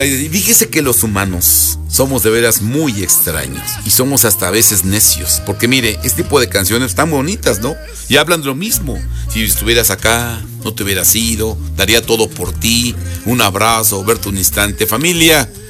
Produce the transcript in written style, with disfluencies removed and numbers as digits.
Y fíjese que los humanos somos de veras muy extraños y somos hasta a veces necios, porque mire, este tipo de canciones están bonitas, ¿no? Y hablan de lo mismo. Si estuvieras acá, no te hubieras ido, daría todo por ti, un abrazo, verte un instante, familia.